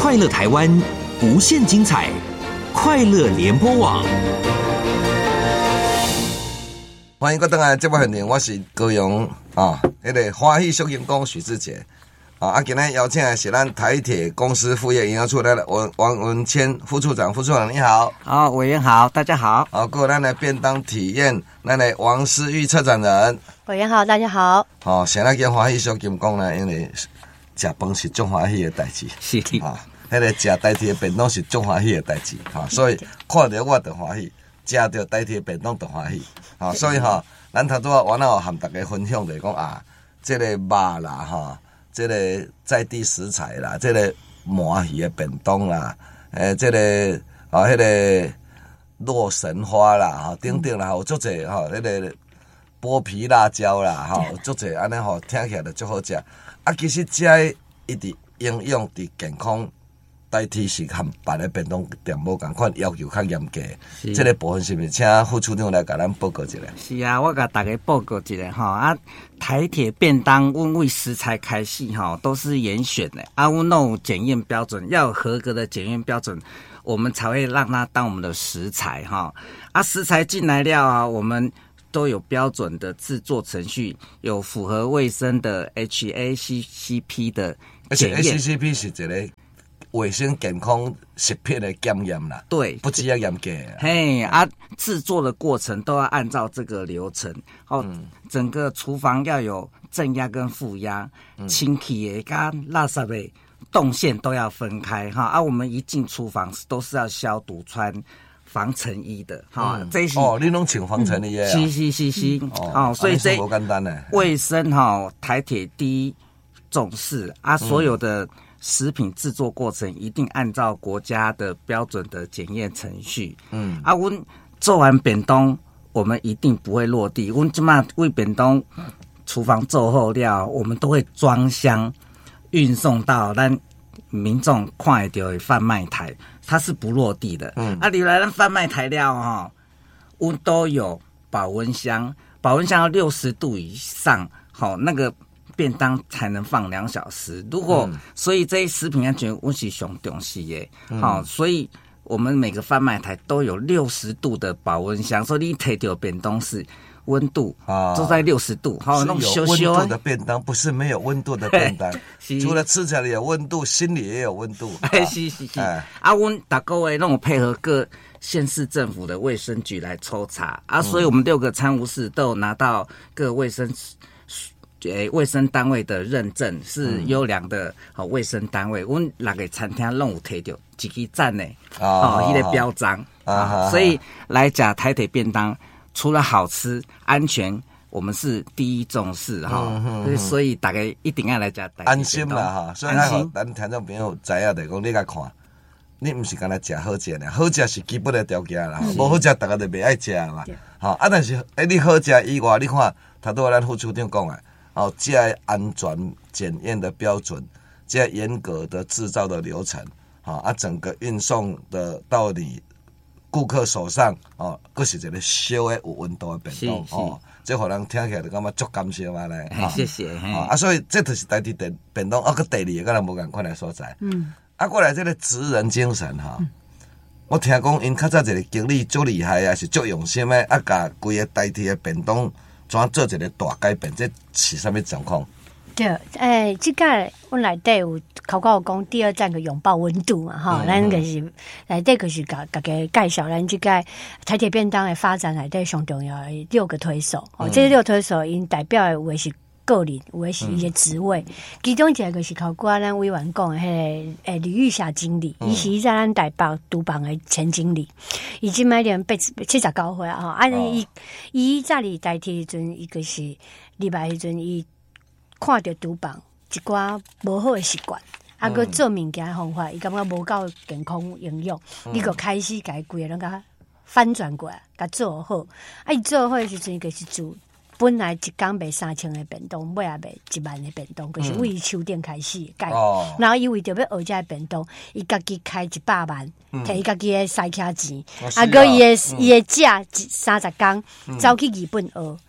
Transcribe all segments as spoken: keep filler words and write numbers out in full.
快乐台湾，无限精彩，快乐联播网。 欢迎各位回来节目现场，我是高雄啊，那个欢喜小金工许志杰啊，啊，今天邀请的是咱台铁公司副业营销处的王王文谦副处长，副处长你好， 好，委员好，大家好， 好，各位咱的便当体验，咱的王思玉策展人， 委员好，大家好。 好、哦，现在跟欢喜小金工呢，因为食饭是最欢喜的代志， 是啊，迄个食台铁便当是最欢喜的代志，哈、啊，所以看到我就欢喜。食到台铁便当就欢喜，啊，所以吼、哦，咱头拄仔我那和大家分享就是讲啊，这个肉啦，哈，这个在地食材啦，这个麻鱼的便当啦，诶、欸，这个啊，迄、那个洛神花啦，哈，等等啦，有足济吼，迄个剥皮辣椒啦，哈，有足济安尼吼，听起来就足好食。啊，其实食的伊伫营养伫健康。代替是和别的便当店无共款，要求较严格。这个部分是不是请副处长来甲咱报告一下？ 是啊，我甲大家报告一下哈啊，台铁便当，阮为食材开始哈，都是严选的啊，阮有检验标准，要有合格的检验标准，我们才会让它当我们的食材哈。啊，食材进来了啊，我们都有标准的制作程序，有符合卫生的 H A C C P 的检验。 H A C C P 是一个卫生健康食品的检验啦，对，不只要严格。 嘿啊，制作的过程都要按照这个流程哦。嗯、整个厨房要有正压跟负压，嗯、清气的跟垃圾的动线都要分开哈。啊，我们一进厨房都是要消毒、穿防尘衣的哈。 嗯、 这些哦，你拢穿防尘衣啊？ 是是是是，嗯、哦，所以这不简单呢。 卫生哈，台铁第一重视啊，所有的。嗯食品制作过程一定按照国家的标准的检验程序。嗯，啊，阮做完便当，我们一定不会落地。阮即马为便当厨房做好了，我们都会装箱运送到咱民众看得到的贩卖台，它是不落地的。嗯，啊，你来咱贩卖台了哈，阮都有保温箱，保温箱要六十度以上，好那个。便当才能放两小时，如果、嗯、所以这些食品安全我是上重视的，好、嗯，所以我们每个贩卖台都有六十度的保温箱，所以你提到便当是温度啊都在六十度，好，那种有温度的便当不是没有温度的便当，除了吃起来有温度，心里也有温度。 哎，是是是，啊，阮大各位让我配合各县市政府的卫生局来抽查啊，所以我们六个餐务室都有拿到各卫生。诶，卫生单位的认证是优良的好卫生单位，阮六个餐厅拢有摕到一支赞呢，哦，迄、那个标章啊，所以来讲台铁便当，除了好吃、安全，我们是第一重视哈、嗯嗯嗯，所以大家一定要来讲安心啦哈，所以咱咱听众朋友知影的讲，你来看，你唔是干那食好食呢，好食是基本的条件啦，无好食大家就袂爱食嘛，好啊，但是诶，你好食以外，你看，头拄咱副处长讲啊。哦，这安全检验的标准，这严格的制造的流程，啊，啊，整个运送的到你顾客手上，哦，佫是一个烧的有温度的便当，哦，这互人听起来就感觉足感谢嘛咧， 啊，谢谢， 啊，啊，所以这就是台铁便便当，啊，佮第二个咱无共款的所在，嗯，啊，过来这个职人精神哈，嗯、我听讲因较早一个经理足厉害啊，是足用心的，啊，甲规个台铁的便当。怎做一个大改变？这是什么状况？ 对，诶、欸，即个阮内底有考考讲第二站个拥抱温度嘛，哈、嗯，咱就是内底就是甲大家介绍咱即个台铁便当的发展内底上重要的六个推手。哦、嗯，这六推手因代表的有的是个人，有的是伊的职位，嗯、其中一个就是考过咱委员讲的迄、那个诶李玉霞经理，伊、嗯、是在咱台北督办的前经理。已经买点八七十九岁啊！吼，啊，伊伊早里代替迄阵，伊个是入来迄阵，伊看到厨房一寡无好的习惯，啊，佮做物件的方法，伊感觉无够健康营养，伊个开始改规个，拢甲翻转过来，甲做好。啊，伊做好的时阵，伊个是做本来一天卖三千的便当，尾也卖一万的便当，就是为伊秋店开始改。哦、然后伊为着要学这便当，伊家己开一百万，摕伊家己的塞卡钱，啊，佮伊的伊的假三十天，走去日本学。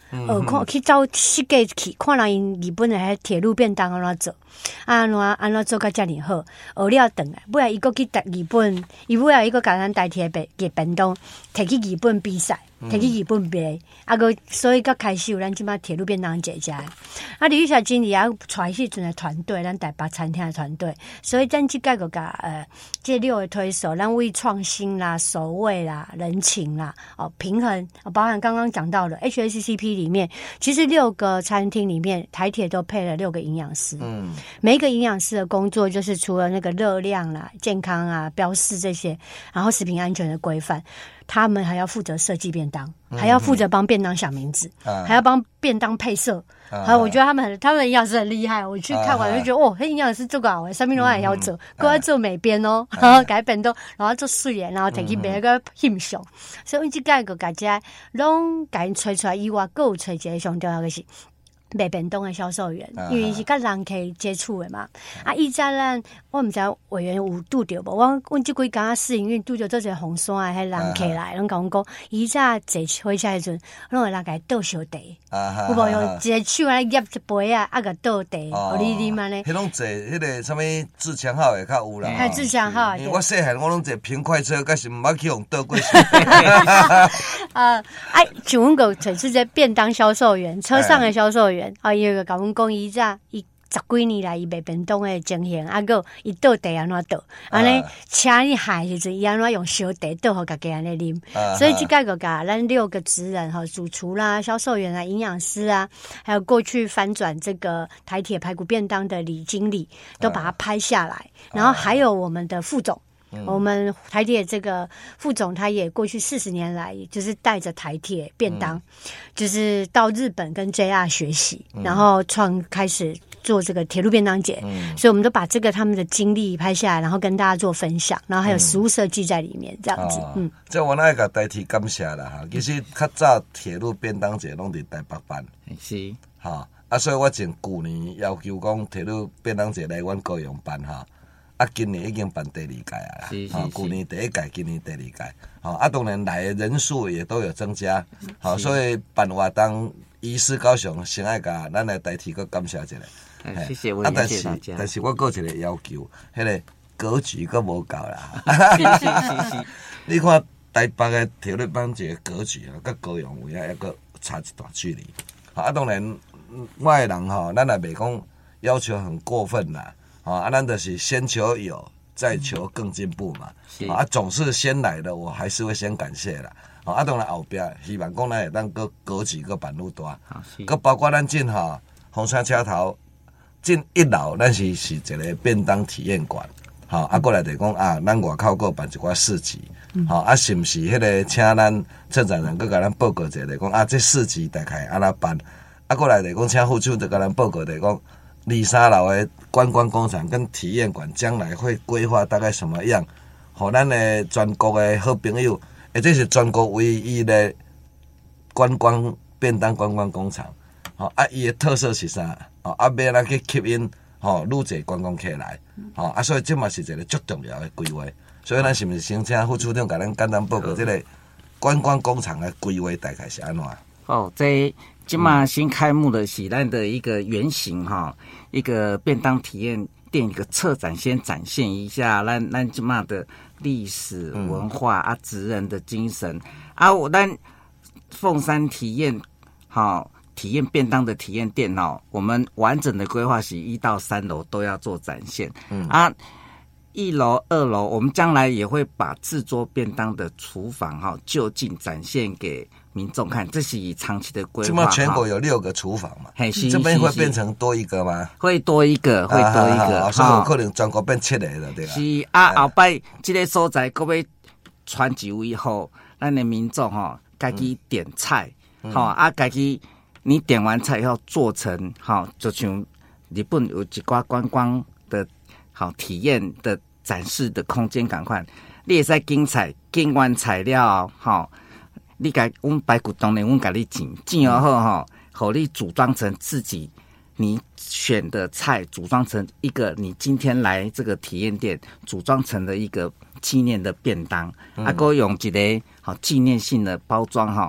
呃，看去找设计去，看人因日本的迄铁路便当安怎做，啊安怎安怎做甲遮尔好，学了转来，尾来伊个去日本，伊尾来伊个甲咱台铁便个便当摕去日本比赛。摕去日本卖，啊个所以才开始有咱即摆铁路便当节食。啊，李玉霞经理啊，带迄阵的团队，咱台北餐厅的团队，所以咱即个个甲呃，这六个推手，咱为创新啦、守卫啦、人情啦、哦平衡，哦包含刚刚讲到的 H A C C P 里面，其实六个餐厅里面，台铁都配了六个营养师。嗯，每一个营养师的工作就是除了那个热量啦、健康啊、标示这些，然后食品安全的规范。他们还要负责设计便当，还要负责帮便当想名字，嗯、还要帮便当配色。还、嗯、有，我觉得他们很他们的营养师很厉害。我去看完就觉得，嗯、哦，那营养师做个好诶，三明罗也要做，搁要做美编哦，嗯、然后改便当，然后做水诶，然后摕去卖个欣赏。所以阮即个个大家拢甲因吹出来以外，各有吹一个上重要的是。卖便当的销售员，因为是甲人客接触的嘛。啊，以前咱我毋知委员有拄着无？我阮即几工试营运拄着做一个红山的迄人客来，拢甲阮讲，以前坐火车迄阵，拢会人甲伊倒小茶，有无用一个手来捏一杯啊，啊个倒茶，互你啉安尼。迄种坐迄个啥物自强号的较有啦。 系自强号。 因为我细汉我拢坐平快车，可是毋捌去用倒过去。 呃，哎，像阮个找是这便当销售员，车上的销售员。啊，伊个甲阮讲，伊早伊十几年来伊卖便当诶情形，啊个伊倒茶安怎倒，安尼请你海时阵，伊安怎用小茶倒互家己安尼啉。所以即个个甲咱六个职人哈，主厨啦、销售员啊、营养师啊，还有过去翻转这个台铁排骨便当的李经理，都把它拍下来，然后还有我们的副总。嗯、我们台铁这个副总，他也过去四十年来，就是带着台铁便当，嗯、就是到日本跟 J R 学习，嗯、然后创开始做这个铁路便当节，嗯、所以我们都把这个他们的经历拍下来，然后跟大家做分享，然后还有食物设计在里面，这样子。嗯，嗯这我那个代替感谢啦哈，其实较早铁路便当节拢伫台北办， 是哈啊，所以我前旧年要求讲铁路便当节来阮高雄办哈。啊，今年已经办第二届啊啦，啊，去年第一届，今年第二届，好啊，当然来的人数也都有增加，好，所以办活动医师高雄先爱甲咱来代替个感谢一下， 谢谢我， 啊，但是但是我有一个要求，迄个格局佫无够啦， 是是是是， 你看台北的铁路班节格局啊，甲高雄有影抑佫差一段距离，啊，当然我的人吼，咱也袂讲要求很过分啦。啊，咱就是先求有，再求更进步嘛。啊，总是先来的，我还是会先感谢啦。啊，当然后壁希望讲咱会当个格局个办愈大，个包括咱进哈红山车头进一楼，咱是是一个便当体验馆。好，啊，过来就讲啊，咱外口个办一寡市集。好，啊，是毋是迄个请咱策展人个甲咱报告一下，就讲啊，这市集大概安怎办？啊，过来就讲请副处就甲咱报告，就讲。二三楼的观光工厂跟体验馆将来会规划大概什么样？互咱的全国的好朋友，而这是全国唯一的观光便当观光工厂。吼啊，伊的特色是啥？吼啊，要来去吸引吼愈侪观光客来。吼啊，所以这嘛是一个足重要的规划。所以咱是毋是先请副处长甲咱简单报告这个观光工厂的规划大概是安怎？ 哦，这。今嘛新开幕的是咱的一个原型哈，一个便当体验店一个策展，先展现一下咱咱今嘛的历史文化、嗯、啊，职人的精神啊，我咱凤山体验好体验便当的体验店哦，我们完整的规划是一到三楼都要做展现，嗯啊。一楼、二楼，我们将来也会把制作便当的厨房哈就近展现给民众看，这是以长期的规划。 这么全国有六个厨房嘛？这边会变成多一个吗？ 会多一个，会多一个。 啊、所以有可能全国变七个了，对吧？ 是啊，后摆这个所在各位传几位后，咱的民众哈，家己点菜，好、嗯、啊，家己你点完菜以后做成好，就像日本有一寡观光的。好体验的展示的空间，赶快，你也在精彩精完材料，好，你改我们排骨当然我们给你剪剪了后哈，好，你组装成自己你选的菜，组装成一个你今天来这个体验店组装成的一个纪念的便当，嗯、啊，够用一个好纪念性的包装哈，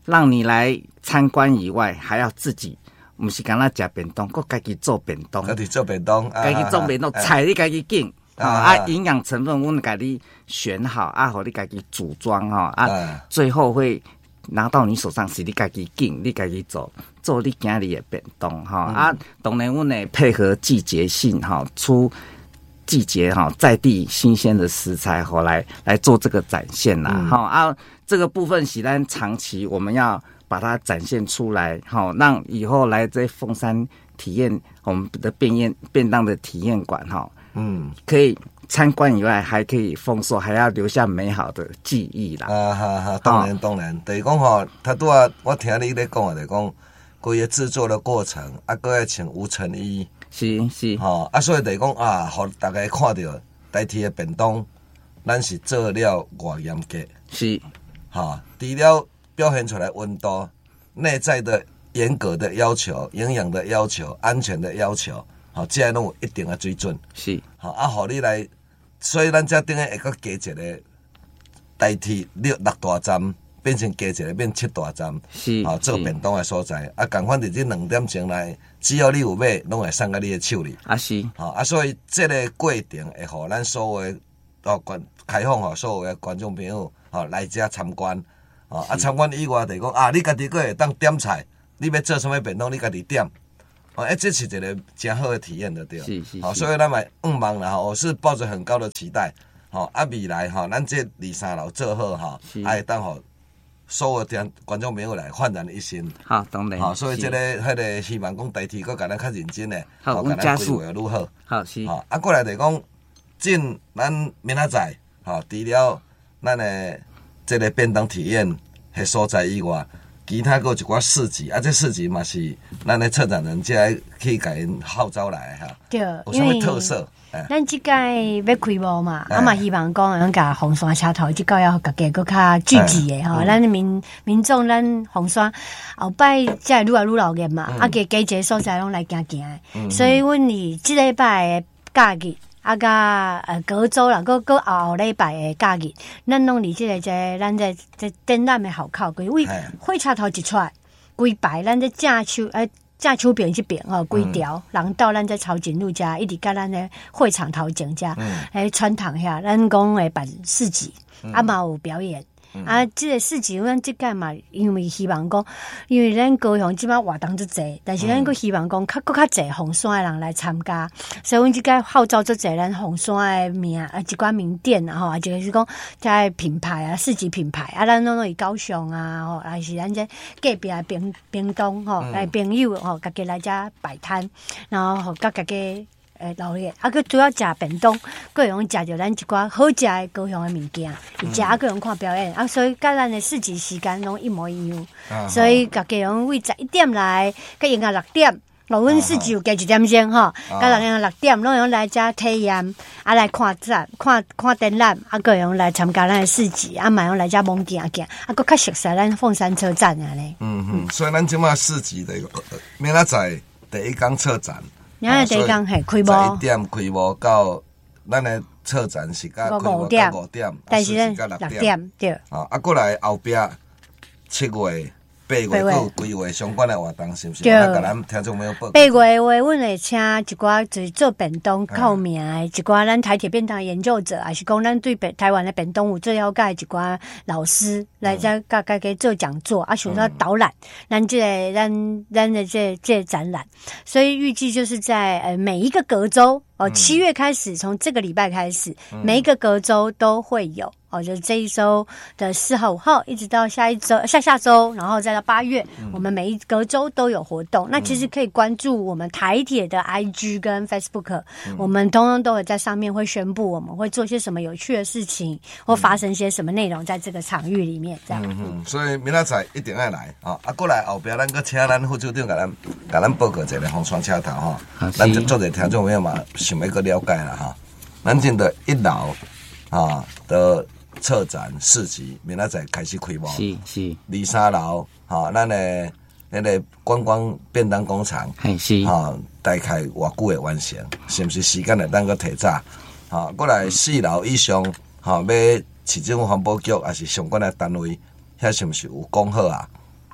让你来参观以外，还要自己，不是干那吃便当，搁家己做便当， 家己做便当， 家己做便当，菜你家己拣。啊，啊营养成分我们给你选好，啊，好你自己组装哈，啊，啊最后会拿到你手上是你自己拣，你自己做做你家里的便当哈，嗯、啊，当然我们配合季节性哈，出季节哈在地新鲜的食材哈来来做这个展现啦，哈、嗯、啊，这个部分是咱长期我们要把它展现出来，哈，让以后来这凤山体验我们的便宴便当的体验馆哈。嗯，可以参观以外，还可以丰收，还要留下美好的记忆啦。 啊哈哈，当然、哦、当然，就是讲吼，他拄啊，我听你咧讲啊，就是讲规个制作的过程，啊，搁要穿无尘衣， 是是， 吼、哦，啊，所以就是讲啊，互大家看到台铁的便当，咱是做了偌严格， 是， 哈、哦，除了表现出来温度、内在的严格的要求、营养的要求、安全的要求。好，这样拢有一定的水准。 是， 好啊，互你来，所以咱这顶下会搁加一个代替六六大站，变成加一个变七大站。 是， 好做便当的所在。啊，共款伫这两点钟内，只要你有买，拢会送到你的手里。 啊是， 好啊，所以这个过程会互咱所有的哦观开放吼，所有的观众朋友吼来遮参观。哦，啊参观以外就是讲啊，你家己搁会当点菜，你要做什么便当，你家己点。哦，哎，这是一个真好的体验的对， 是是， 好、哦，所以咱嘛望望啦，我是抱着很高的期待，好、哦，啊未来哈、哦，咱这二三楼做好哈，还会当吼所有听观众朋友来焕然一新， 好，当然， 好、哦，所以这个迄个希望讲代替搁甲咱较认真的， 好， 甲咱规划愈好， 好是， 好、哦，啊过来就是讲进咱明仔载，好、哦，除了咱的这个便当体验迄所在以外。其他个一寡市集，啊，这市集嘛是咱的策展人才去甲因号召来哈。 对， 有啥物特色？ 咱即届要开幕嘛，啊嘛希望讲咱甲红山车头即届要家己搁较聚集的吼，咱民民众咱红山后摆才愈来愈老热嘛，啊加加一个所在拢来行行的，所以阮是即礼拜的假日。啊，甲呃隔周啦，搁搁后后礼拜的假日，咱拢伫即个这咱这这展览的后口，规位火车头一出，规排咱这正手呃正手边这边吼，规条人到咱这超前路遮，一直甲咱的会场头前遮，诶穿堂遐，咱讲会办市集，啊嘛有表演。嗯、啊，即个事情咱即届嘛，因为希望讲，因为咱高雄即摆活动足济，但是咱佫希望讲较佫较济红山的人来参加，所以阮即届号召足济咱红山的名啊，一寡名店啊吼，啊，就是讲在品牌啊，市级品牌啊，咱拢以高雄啊，吼，还是咱这隔壁的屏屏东吼，来朋友吼，家己来遮摆摊，然后吼甲家己。诶，老热，啊，佮主要食便当，各用食着咱一寡好食的高雄的物件，而且啊，各用看表演，啊，所以甲咱的市集时间拢一模一样，啊、所以家己用为十一点来，甲用到六点，老阮市集有加一点钟吼，甲人用六点，拢用来遮体验，啊来看展，看看展览，啊，各用来参加咱的市集，啊，嘛用来遮蒙行行，啊，佮较熟悉咱凤山车站啊咧。 嗯嗯，所以咱即马市集的明仔载第一天策展。 明仔第一天系开幕， 十一点开幕到咱的策展是到五点， 五点， 但是咱六点对。 啊，啊，过来后壁七月、八月有规划相关的活动，是不是？对。甲咱听众朋友报。 八月的话，阮会请一寡就是做便当靠名的一寡咱台铁便当研究者，还是讲咱对台湾的便当有最了解一寡老师来遮甲家己做讲座，啊，想到导览，咱这个咱咱的这这展览，所以预计就是在呃每一个隔周。哦，七月开始，从这个礼拜开始，嗯、每一个隔周都会有哦，就是这一周的四号、五号，一直到下一周、下下周，然后再到八月，嗯、我们每一隔周都有活动。那其实可以关注我们台铁的 I G 跟 Facebook，、嗯、我们通通都会在上面会宣布我们会做些什么有趣的事情，或发生些什么内容在这个场域里面。这样， 嗯嗯，所以明仔载一定要来啊！啊，过来后边咱个请咱副组长给咱给咱报告一下红山车头哈，咱就做者听众朋友嘛。想要个了解啦哈，咱进的一楼啊的策展市集，明仔载开始开幕， 是是。 二三楼哈，咱的那个观光便当工厂， 是哈，大概偌久会完成？是不是时间会当个提早？哈，过来四楼以上哈，要市政府环保局还是相关的单位，遐是不是有讲好啊？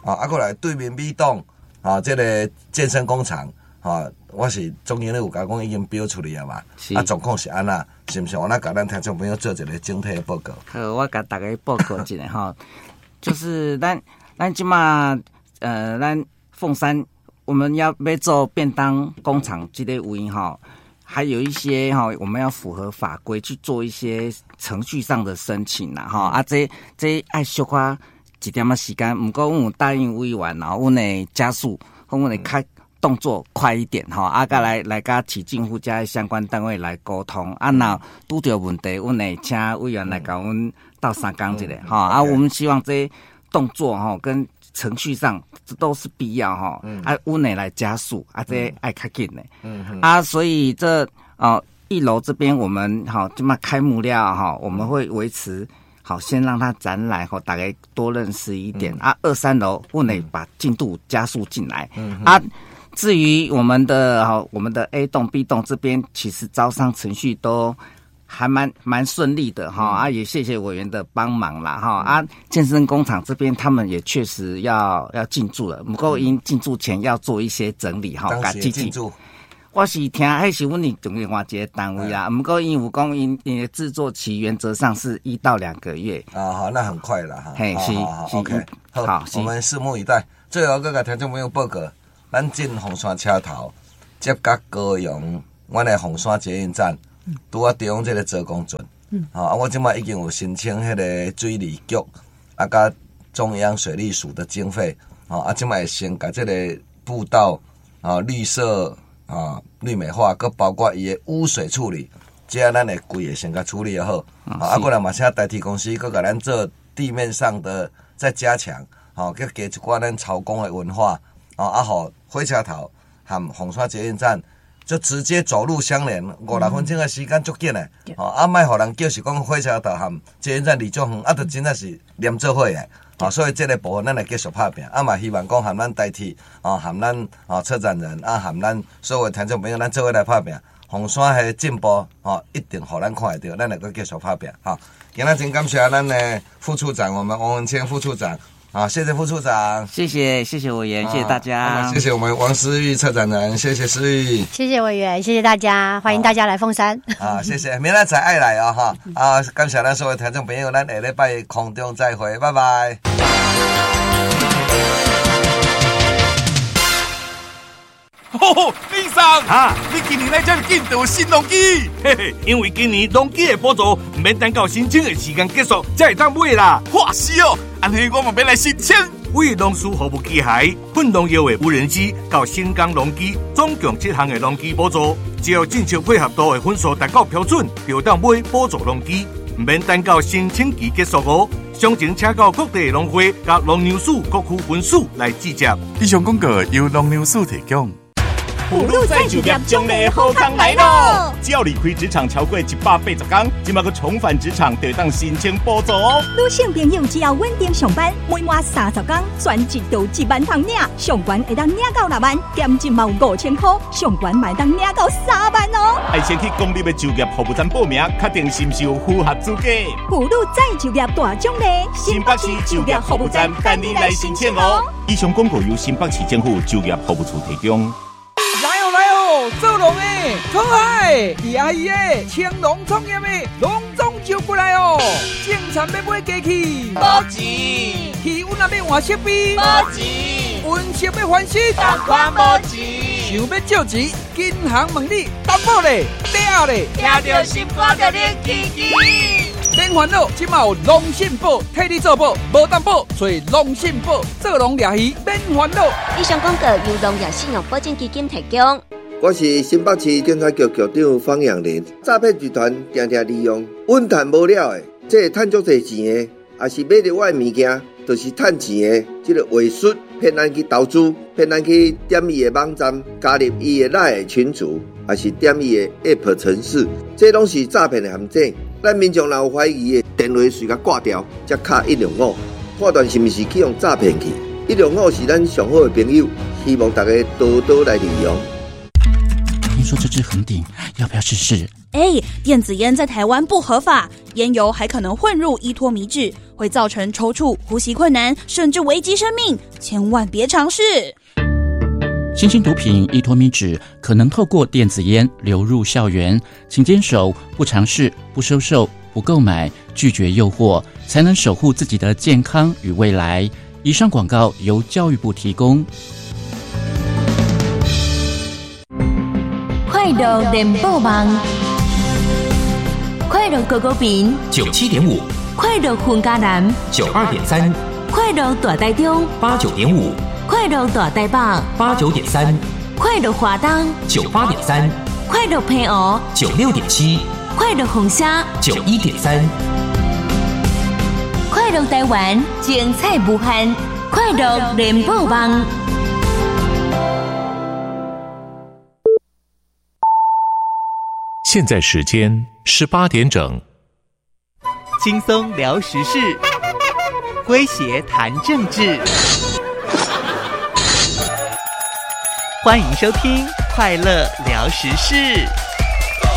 啊，啊，过来对面美栋啊，这个健身工厂啊，我是总经理有甲讲已经标出来啊嘛，啊，状况是安那，是不是？我那甲咱听众朋友做一个整体的报告。 好，我甲大家报告一下哈，就是咱咱即马呃，咱凤山我们要要做便当工厂这类无因哈。还有一些哈，我们要符合法规去做一些程序上的申请啦哈啊，这这爱小花一点仔时间，不过我们答应委员，然后我们加速，我们开动作快一点哈，啊，甲来来甲市政府加相关单位来沟通啊，那拄到问题，我们请委员来甲我们到三讲一下哈啊，我们希望这动作哈跟程序上这都是必要哈，嗯、啊，屋内来加速啊，这爱较紧的，嗯嗯啊，所以这哦一楼这边我们好这么开幕了哈，我们会维持好先让它展览哈，大概多认识一点、嗯、啊，二三楼屋内把进度加速进来，嗯啊，至于我们的好我们的 A 栋 B 栋这边其实招商程序都还蛮蛮顺利的哈、嗯、啊，也谢谢委员的帮忙啦哈、嗯、啊，健身工厂这边他们也确实要要进驻了，不过因进驻前要做一些整理哈， 当时进驻。 我是听，迄是阮哋另外一个单位啦。不过因有讲因因的制作期原则上是一到两个月。 啊，好，那很快了哈。 嘿，是是 ，OK， 好，我们拭目以待。最后，佮个听众朋友报告，咱进红山车头接甲高雄，阮的红山捷运站。拄啊，利用这个做工准，嗯，啊，我即摆已经有申请迄个水利局啊，甲中央水利署的经费，啊，即摆先甲这个步道啊绿色啊绿美化，佮包括伊的污水处理，这样咱会规个先甲处理好，啊，啊，过来嘛，请代替公司佮甲咱做地面上的再加强，啊，佮加一寡咱操工的文化，啊，啊，好火车头和红山捷运站。就直接走路相连，五六分钟的时间足紧的，哦，啊，莫互人叫是讲火车头含捷运站离足远，啊，就真正是连做伙的，哦，所以这个部分咱会继续拍拼，啊嘛希望讲含咱代替，哦，含咱哦策展人，啊含咱所有听众朋友，咱做伙来拍拼，红山的进步，哦，一定互咱看会到，咱会继续拍拼，哈。今仔真感谢咱的副处长，我们王文谦副处长。好，谢谢副处长， 谢谢谢谢委员，谢谢大家， 谢谢我们王思玉策展人，谢谢思玉， 谢谢委员，谢谢大家，欢迎大家来凤山啊，谢谢，明仔载爱来啊哈啊，感谢咱所有听众朋友，咱下礼拜空中再会，拜拜。 吼吼，李生啊，你今年来这里见到新农机，嘿嘿，因为今年农机的补助唔免等到申请的时间结束才会当买啦。哇是哦，安尼我嘛免来申请。为农事服务机械、混农药的无人机到新港农机，总共七项的农机补助，只要正常配合度的分数达到标准，就当买补助农机，唔免等到申请期结束哦。详情请到各地农会甲农粮署各区分署来直接。以上广告由农粮署提供。 普路再就业将来好康来咯！只要离开职场超过一百八十天，即马个重返职场就当申请补助哦。 女性朋友只要稳定上班，每满三十天，全职都一万通领，上关会当领到六万，减一毛五千块，上关买当领到三万哦。 爱先去公立的就业服务站报名，确定是不是有符合资格。 普路再就业大奖励， 新北市就业服务站等你来申请哦。以上广告由新北市政府就业服务处提供。 来哦来哦，做农诶，创海，牙医诶，青农创业诶，农总就过来哦。种田要买机器， 无钱； 气温也要换设备， 无钱； 温室要翻新， 同款无钱。 想要借钱，银行问你担保咧，了咧， 听到心肝就恁起起。 免烦恼，即马有农信保替你做保，无担保，找农信保做农掠鱼免烦恼。 以上广告由农业信用保证基金提供。 我是新北市警察局局长方扬林。诈骗集团常常利用稳赚无了的，这个赚足多钱的，也是买着我的物件，就是赚钱的。这个伪术骗咱去投资，骗咱去点伊的网站，加入伊的赖的群组，也是点伊的 App 程式，这拢是诈骗的陷阱。咱民众若有怀疑的，电话随甲挂掉，才敲一零五，判断是毋是去用诈骗去。一零五是咱上好的朋友，希望大家多多来利用。 听说这支恒鼎要不要试试？ 哎，电子烟在台湾不合法，烟油还可能混入依托醚制， 会造成抽搐、呼吸困难，甚至危及生命，千万别尝试。 新兴毒品依托咪酯可能透过电子烟流入校园，请坚守不尝试、不收受、不购买、拒绝诱惑，才能守护自己的健康与未来。以上广告由教育部提供。 快乐联播网，快乐狗狗饼九七点五， 快乐混家南九二点三， 快乐大台中八九点五， 快乐大台北八九点三， 快乐华东九八点三， 快乐平湖九六点七， 快乐红沙九一点三， 快乐台湾精彩无限，快乐联播网。 现在时间十八点整， 轻松聊时事，诙谐谈政治，欢迎收听《快乐聊时事》。